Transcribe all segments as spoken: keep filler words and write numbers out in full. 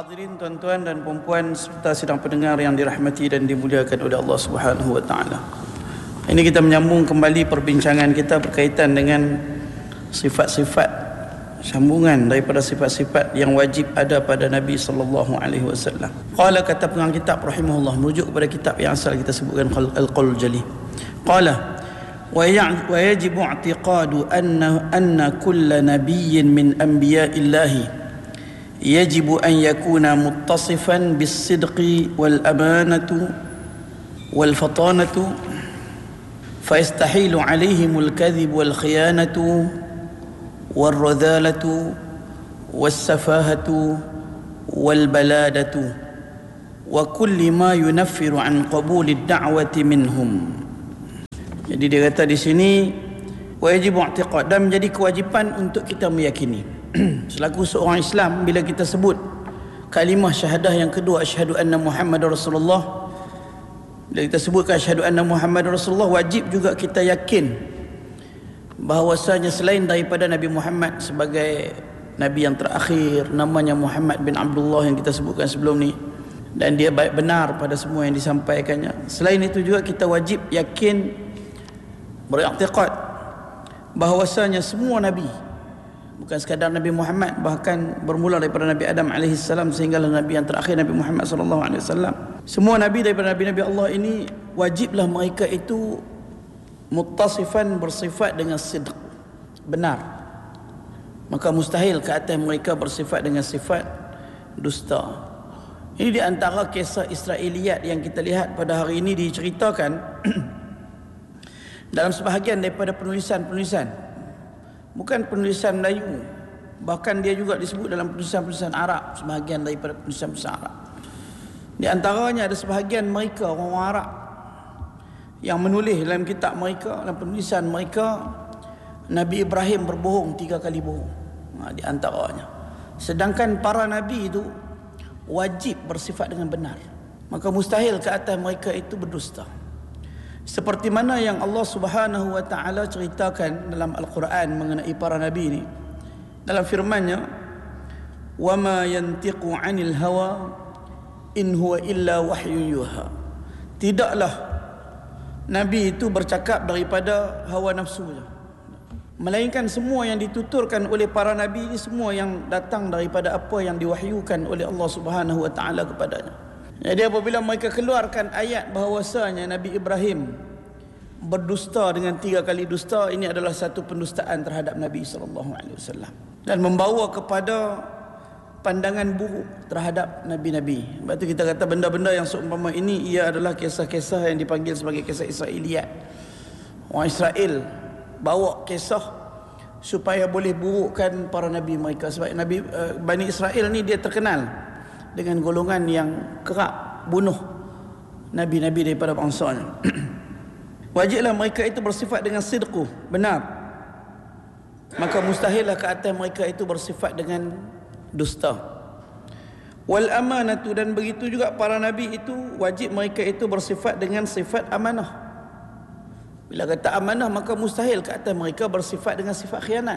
hadirin tuan-tuan dan puan-puan serta sidang pendengar yang dirahmati dan dimuliakan oleh Allah Subhanahu wa taala. Ini kita menyambung kembali perbincangan kita berkaitan dengan sifat-sifat sambungan daripada sifat-sifat yang wajib ada pada Nabi sallallahu alaihi wasallam. Qala, kata pengarang kitab rahimahullah, merujuk kepada kitab yang asal kita sebutkan Al-Qaul Jali. Qala wa yajibu i'tiqadu anna anna kull nabiyyin min anbiya'illahi يجب أن يكون متصفا بالصدق والأمانة والفطانة فيستحيل عليهم الكذب والخيانة والرذالة والسفاهة والبلادة وكل ما ينفر عن قبول الدعوة منهم. Jadi dia kata di sini wajib i'tiqad, dan menjadi kewajipan untuk kita meyakini selaku seorang Islam, bila kita sebut kalimah syahadah yang kedua, asyhadu anna Muhammadar Rasulullah, bila kita sebutkan asyhadu anna Muhammadar Rasulullah, wajib juga kita yakin bahawasanya selain daripada Nabi Muhammad sebagai Nabi yang terakhir, namanya Muhammad bin Abdullah yang kita sebutkan sebelum ni, dan dia baik benar pada semua yang disampaikannya. Selain itu juga kita wajib yakin, beriktikad bahawasanya semua Nabi, bukan sekadar Nabi Muhammad, bahkan bermula daripada Nabi Adam alaihi salam sehinggalah Nabi yang terakhir Nabi Muhammad sallallahu alaihi wasallam, semua Nabi daripada Nabi-Nabi Allah ini wajiblah mereka itu muttasifan, bersifat dengan sidq, benar. Maka mustahil ke atas mereka bersifat dengan sifat dusta. Ini di antara kisah Israiliyat yang kita lihat pada hari ini diceritakan dalam sebahagian daripada penulisan-penulisan, bukan penulisan Melayu, bahkan dia juga disebut dalam penulisan-penulisan Arab, sebahagian daripada penulisan-penulisan Arab. Di antaranya ada sebahagian mereka, orang Arab, yang menulis dalam kitab mereka, dalam penulisan mereka, Nabi Ibrahim berbohong tiga kali bohong, ha, di antaranya. Sedangkan para Nabi itu wajib bersifat dengan benar, maka mustahil ke atas mereka itu berdusta. Seperti mana yang Allah Subhanahu wa taala ceritakan dalam Al-Quran mengenai para nabi ini, dalam firman-Nya, "Wa ma yantiqu 'anil hawa in huwa illa wahyun yuha." Tidaklah nabi itu bercakap daripada hawa nafsunya, melainkan semua yang dituturkan oleh para nabi ini semua yang datang daripada apa yang diwahyukan oleh Allah Subhanahu wa taala kepadanya. Jadi apabila mereka keluarkan ayat bahawasanya Nabi Ibrahim berdusta dengan tiga kali dusta, ini adalah satu pendustaan terhadap Nabi sallallahu alaihi wasallam dan membawa kepada pandangan buruk terhadap nabi-nabi. Sebab itu kita kata benda-benda yang seumpama ini ia adalah kisah-kisah yang dipanggil sebagai kisah Israiliyat. Orang Israel bawa kisah supaya boleh burukkan para nabi mereka, sebab Nabi uh, Bani Israel ni dia terkenal dengan golongan yang kerap bunuh nabi-nabi daripada bangsanya. Wajiblah mereka itu bersifat dengan sidqu, benar. Maka mustahillah ke atas mereka itu bersifat dengan dusta. Wal amanatu, dan begitu juga para nabi itu wajib mereka itu bersifat dengan sifat amanah. Bila kata amanah, maka mustahil ke atas mereka bersifat dengan sifat khianat.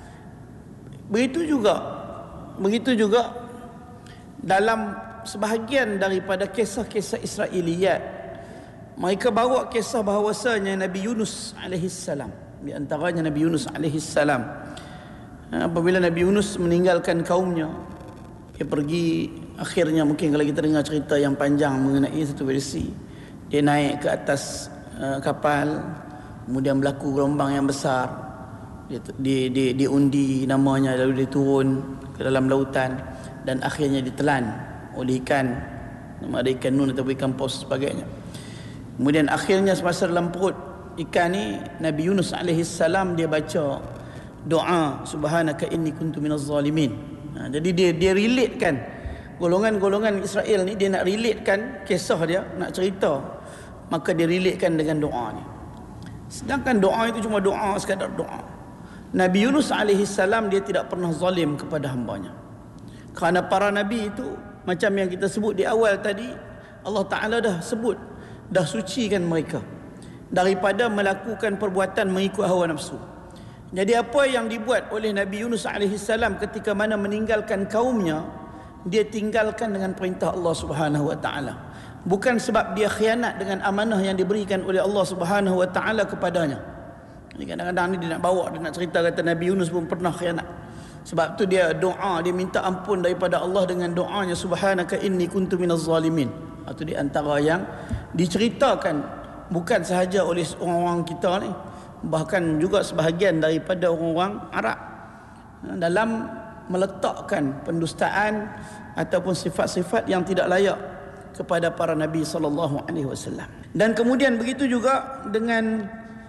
Begitu juga begitu juga dalam sebahagian daripada kisah-kisah Israiliyat, mereka bawa kisah bahawasanya Nabi Yunus alaihi salam, di antaranya Nabi Yunus alaihi salam, apabila Nabi Yunus meninggalkan kaumnya, dia pergi, akhirnya mungkin kalau kita dengar cerita yang panjang mengenai satu versi, dia naik ke atas uh, kapal, kemudian berlaku gelombang yang besar, dia, dia, dia, dia undi namanya, lalu dia turun ke dalam lautan dan akhirnya ditelan oleh ikan, nama ada ikan nun atau ikan paus sebagainya. Kemudian akhirnya semasa dalam perut ikan ni, Nabi Yunus alaihi salam dia baca doa subhanaka inni kuntu minaz zalimin. Ha, jadi dia dia relatekan golongan-golongan Israel ni, dia nak relatekan kisah dia, nak cerita, maka dia relatekan dengan doa ni. Sedangkan doa itu cuma doa, sekadar doa. Nabi Yunus alaihi salam dia tidak pernah zalim kepada hambanya. Kerana para nabi itu, macam yang kita sebut di awal tadi, Allah Ta'ala dah sebut, dah sucikan mereka daripada melakukan perbuatan mengikut hawa nafsu. Jadi apa yang dibuat oleh Nabi Yunus alaihi salam ketika mana meninggalkan kaumnya, dia tinggalkan dengan perintah Allah Subhanahu wa taala. Bukan sebab dia khianat dengan amanah yang diberikan oleh Allah Subhanahu wa taala kepadanya. Ini kadang-kadang ni dia nak bawa, dia nak cerita kata Nabi Yunus pun pernah khianat. Sebab tu dia doa, dia minta ampun daripada Allah dengan doanya subhanaka inni kuntu minaz zalimin. Itu di antara yang diceritakan bukan sahaja oleh orang-orang kita ni, bahkan juga sebahagian daripada orang-orang Arab dalam meletakkan pendustaan ataupun sifat-sifat yang tidak layak kepada para nabi sallallahu alaihi wasallam. Dan kemudian begitu juga dengan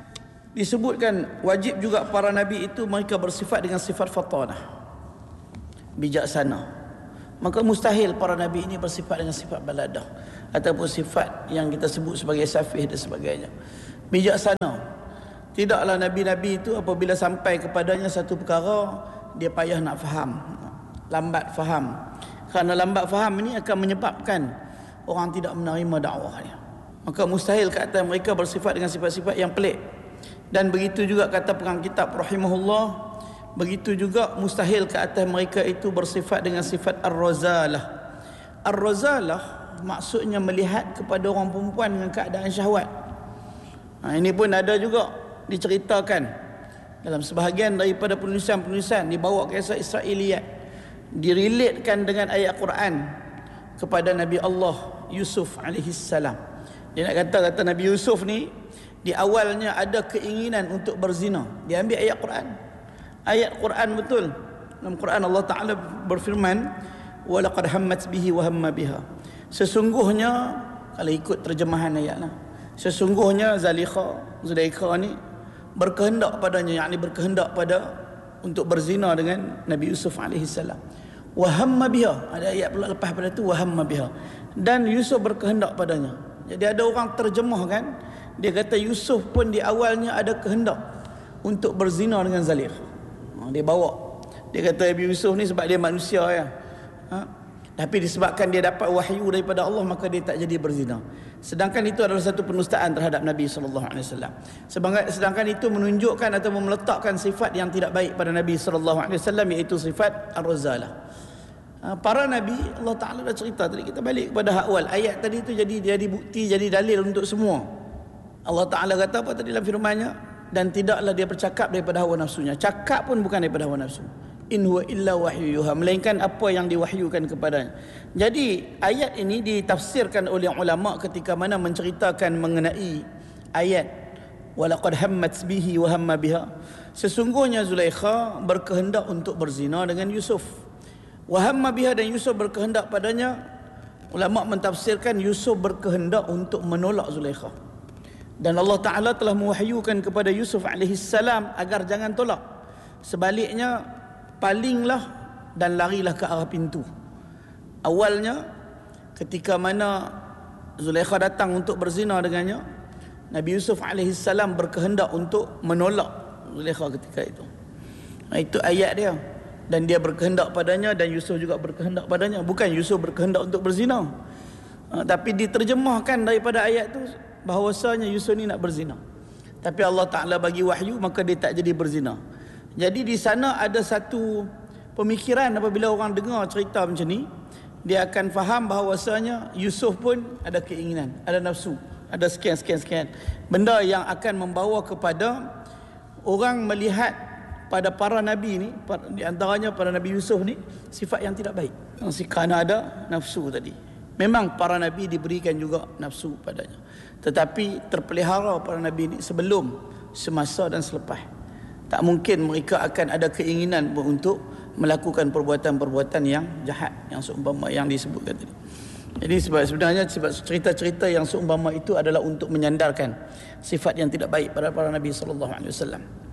disebutkan wajib juga para nabi itu mereka bersifat dengan sifat fatanah, bijaksana. Maka mustahil para nabi ini bersifat dengan sifat baladah ataupun sifat yang kita sebut sebagai safih dan sebagainya. Bijaksana. Tidaklah nabi-nabi itu apabila sampai kepadanya satu perkara dia payah nak faham, lambat faham. Kerana lambat faham ini akan menyebabkan orang tidak menerima dakwahnya. Maka mustahil kata mereka bersifat dengan sifat-sifat yang pelik. Dan begitu juga kata pengarang kitab rahimahullah, begitu juga mustahil ke atas mereka itu bersifat dengan sifat ar-razalah. Ar-razalah maksudnya melihat kepada orang perempuan dengan keadaan syahwat. Ha, ini pun ada juga diceritakan dalam sebahagian daripada penulisan-penulisan, dibawa kisah Israiliyat, direlatekan dengan ayat Quran kepada Nabi Allah Yusuf alaihi salam. Dia nak kata kata Nabi Yusuf ni di awalnya ada keinginan untuk berzina. Dia ambil ayat Quran. Ayat Quran betul. Dalam Quran Allah Ta'ala berfirman, وَلَقَدْ هَمَّتْ بِهِ وَهَمَّ بِهَا. Sesungguhnya, kalau ikut terjemahan ayat lah, sesungguhnya Zalikha, Zulaikha ni berkehendak padanya, yakni berkehendak pada untuk berzina dengan Nabi Yusuf alaihi salam. وَهَمَّ بِهَا. Ada ayat pula lepas pada tu, وَهَمَّ بِهَا. Dan Yusuf berkehendak padanya. Jadi ada orang terjemah kan, dia kata Yusuf pun di awalnya ada kehendak untuk berzina dengan Zalikha. Ha, dia bawa. Dia kata Nabi Yusuf ni sebab dia manusia ya. Ha? Tapi disebabkan dia dapat wahyu daripada Allah maka dia tak jadi berzina. Sedangkan itu adalah satu penustaan terhadap Nabi sallallahu alaihi wasallam. Sedangkan itu menunjukkan atau meletakkan sifat yang tidak baik pada Nabi sallallahu alaihi wasallam, iaitu sifat ar-razalah. Ha, para nabi Allah Taala dah cerita tadi, kita balik kepada hak awal. Ayat tadi itu jadi jadi bukti, jadi dalil untuk semua. Allah Ta'ala kata apa tadi dalam firman-Nya? Dan tidaklah dia bercakap daripada hawa nafsunya. Cakap pun bukan daripada hawa nafsu. In huwa illa wahyu yuha. Melainkan apa yang diwahyukan kepadanya. Jadi ayat ini ditafsirkan oleh ulama ketika mana menceritakan mengenai ayat walaqad hammat bihi wa hamma biha. Sesungguhnya Zulaikha berkehendak untuk berzina dengan Yusuf. Wa hamma biha, dan Yusuf berkehendak padanya. Ulama mentafsirkan Yusuf berkehendak untuk menolak Zulaikha. Dan Allah Ta'ala telah mewahyukan kepada Yusuf alaihi salam agar jangan tolak. Sebaliknya, palinglah dan larilah ke arah pintu. Awalnya, ketika mana Zulaikha datang untuk berzina dengannya, Nabi Yusuf alaihi salam berkehendak untuk menolak Zulaikha ketika itu. Nah, itu ayat dia. Dan dia berkehendak padanya dan Yusuf juga berkehendak padanya. Bukan Yusuf berkehendak untuk berzina. Ha, tapi diterjemahkan daripada ayat itu bahawasanya Yusuf ni nak berzina. Tapi Allah Ta'ala bagi wahyu maka dia tak jadi berzina. Jadi di sana ada satu pemikiran apabila orang dengar cerita macam ni, dia akan faham bahawasanya Yusuf pun ada keinginan, ada nafsu, ada sekian-sekian-sekian. Benda yang akan membawa kepada orang melihat pada para nabi ni, di antaranya pada Nabi Yusuf ni, sifat yang tidak baik. Kerana ada nafsu tadi. Memang para nabi diberikan juga nafsu padanya, tetapi terpelihara para nabi ini sebelum, semasa dan selepas. Tak mungkin mereka akan ada keinginan untuk melakukan perbuatan-perbuatan yang jahat, yang seumpama yang disebutkan tadi. Jadi sebab sebenarnya sebab cerita-cerita yang seumpama itu adalah untuk menyandarkan sifat yang tidak baik pada para nabi sallallahu alaihi wasallam.